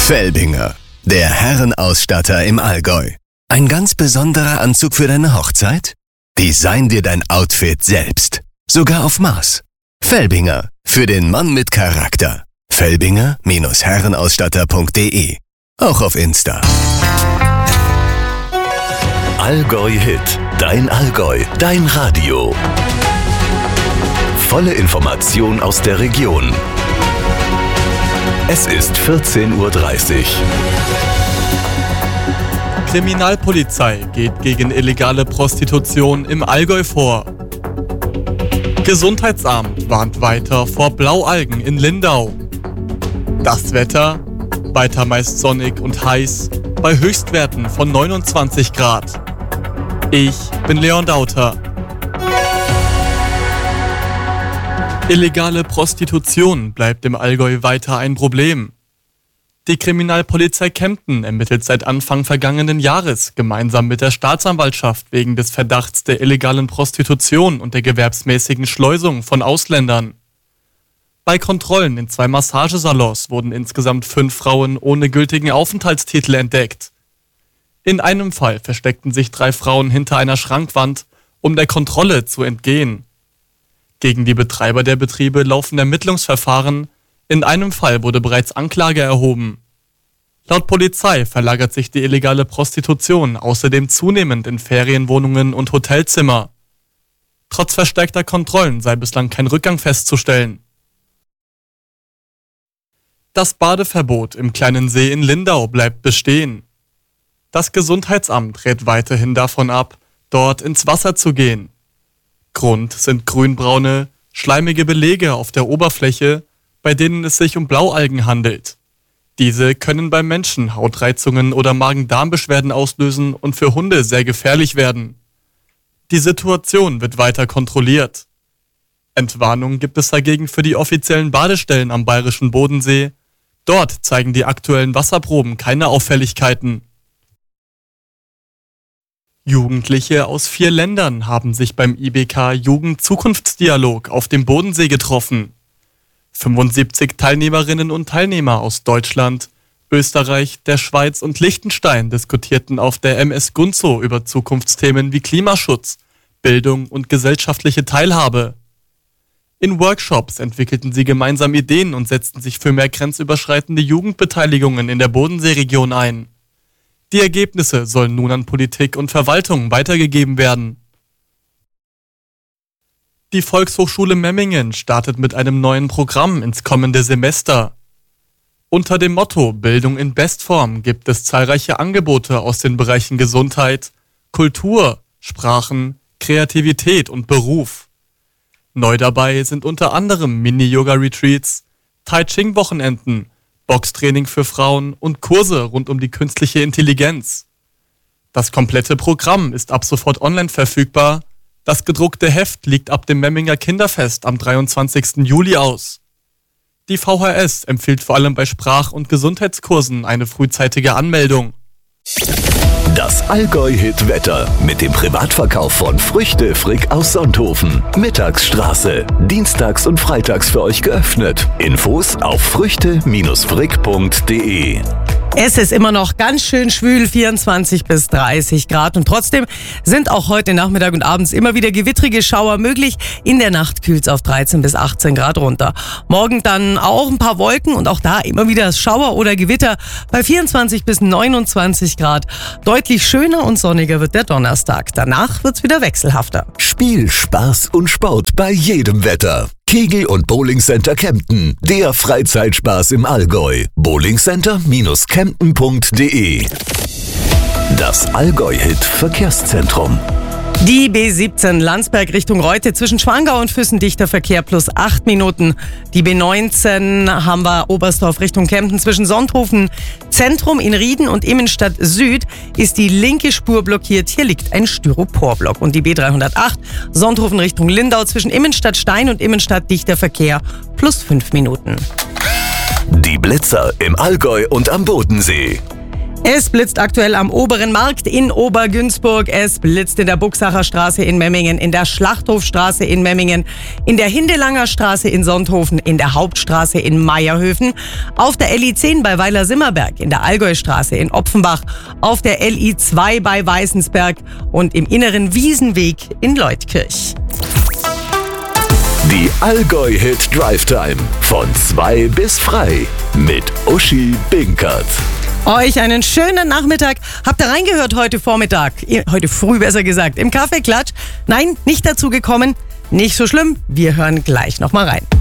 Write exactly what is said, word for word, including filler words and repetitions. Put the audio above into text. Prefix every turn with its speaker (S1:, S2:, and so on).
S1: Felbinger, der Herrenausstatter im Allgäu. Ein ganz besonderer Anzug für deine Hochzeit? Design dir dein Outfit selbst. Sogar auf Maß. Felbinger, für den Mann mit Charakter. Felbinger Herrenausstatter punkt de. Auch auf Insta.
S2: Allgäu Hit. Dein Allgäu. Dein Radio. Volle Information aus der Region. Es ist vierzehn Uhr dreißig.
S3: Kriminalpolizei geht gegen illegale Prostitution im Allgäu vor. Gesundheitsamt warnt weiter vor Blaualgen in Lindau. Das Wetter? Weiter meist sonnig und heiß, bei Höchstwerten von neunundzwanzig Grad. Ich bin Leon Dauter. Illegale Prostitution bleibt im Allgäu weiter ein Problem. Die Kriminalpolizei Kempten ermittelt seit Anfang vergangenen Jahres gemeinsam mit der Staatsanwaltschaft wegen des Verdachts der illegalen Prostitution und der gewerbsmäßigen Schleusung von Ausländern. Bei Kontrollen in zwei Massagesalons wurden insgesamt fünf Frauen ohne gültigen Aufenthaltstitel entdeckt. In einem Fall versteckten sich drei Frauen hinter einer Schrankwand, um der Kontrolle zu entgehen. Gegen die Betreiber der Betriebe laufen Ermittlungsverfahren. In einem Fall wurde bereits Anklage erhoben. Laut Polizei verlagert sich die illegale Prostitution außerdem zunehmend in Ferienwohnungen und Hotelzimmer. Trotz verstärkter Kontrollen sei bislang kein Rückgang festzustellen. Das Badeverbot im kleinen See in Lindau bleibt bestehen. Das Gesundheitsamt rät weiterhin davon ab, dort ins Wasser zu gehen. Grund sind grünbraune, schleimige Belege auf der Oberfläche, bei denen es sich um Blaualgen handelt. Diese können beim Menschen Hautreizungen oder Magen-Darm-Beschwerden auslösen und für Hunde sehr gefährlich werden. Die Situation wird weiter kontrolliert. Entwarnung gibt es dagegen für die offiziellen Badestellen am bayerischen Bodensee. Dort zeigen die aktuellen Wasserproben keine Auffälligkeiten. Jugendliche aus vier Ländern haben sich beim I B K Jugend-Zukunftsdialog auf dem Bodensee getroffen. fünfundsiebzig Teilnehmerinnen und Teilnehmer aus Deutschland, Österreich, der Schweiz und Liechtenstein diskutierten auf der M S Gunzow über Zukunftsthemen wie Klimaschutz, Bildung und gesellschaftliche Teilhabe. In Workshops entwickelten sie gemeinsam Ideen und setzten sich für mehr grenzüberschreitende Jugendbeteiligungen in der Bodenseeregion ein. Die Ergebnisse sollen nun an Politik und Verwaltung weitergegeben werden. Die Volkshochschule Memmingen startet mit einem neuen Programm ins kommende Semester. Unter dem Motto Bildung in Bestform gibt es zahlreiche Angebote aus den Bereichen Gesundheit, Kultur, Sprachen, Kreativität und Beruf. Neu dabei sind unter anderem Mini-Yoga-Retreats, Tai-Ching-Wochenenden, Boxtraining für Frauen und Kurse rund um die künstliche Intelligenz. Das komplette Programm ist ab sofort online verfügbar. Das gedruckte Heft liegt ab dem Memminger Kinderfest am dreiundzwanzigsten Juli aus. Die V H S empfiehlt vor allem bei Sprach- und Gesundheitskursen eine frühzeitige Anmeldung.
S2: Das Allgäu-Hit-Wetter mit dem Privatverkauf von Früchte Frick aus Sonthofen. Mittagsstraße. Dienstags und freitags für euch geöffnet. Infos auf früchte frick punkt de.
S4: Es ist immer noch ganz schön schwül, vierundzwanzig bis dreißig Grad. Und trotzdem sind auch heute Nachmittag und abends immer wieder gewittrige Schauer möglich. In der Nacht kühlt es auf dreizehn bis achtzehn Grad runter. Morgen dann auch ein paar Wolken und auch da immer wieder Schauer oder Gewitter bei vierundzwanzig bis neunundzwanzig Grad. Deutlich schöner und sonniger wird der Donnerstag. Danach wird's wieder wechselhafter.
S2: Spiel, Spaß und Sport bei jedem Wetter. Kegel- und Bowlingcenter Kempten, der Freizeitspaß im Allgäu. bowlingcenter kempten punkt de. Das Allgäu-Hit Verkehrszentrum.
S4: Die B siebzehn Landsberg Richtung Reute zwischen Schwangau und Füssen dichter Verkehr plus acht Minuten. Die B neunzehn haben wir Oberstdorf Richtung Kempten zwischen Sonthofen Zentrum in Rieden und Immenstadt Süd ist die linke Spur blockiert. Hier liegt ein Styroporblock. Und die B dreihundertacht Sonthofen Richtung Lindau zwischen Immenstadt Stein und Immenstadt dichter Verkehr plus fünf Minuten.
S2: Die Blitzer im Allgäu und am Bodensee.
S4: Es blitzt aktuell am Oberen Markt in Obergünzburg. Es blitzt in der Buxacher Straße in Memmingen, in der Schlachthofstraße in Memmingen, in der Hindelanger Straße in Sonthofen, in der Hauptstraße in Meierhöfen, auf der L I zehn bei Weiler-Simmerberg, in der Allgäustraße in Opfenbach, auf der L I zwei bei Weißensberg und im inneren Wiesenweg in Leutkirch.
S2: Die Allgäu-Hit Drive Time von zwei bis frei mit Uschi Binkert.
S4: Euch einen schönen Nachmittag. Habt ihr reingehört heute Vormittag? Heute früh besser gesagt. Im Kaffeeklatsch? Nein, nicht dazu gekommen. Nicht so schlimm. Wir hören gleich nochmal rein.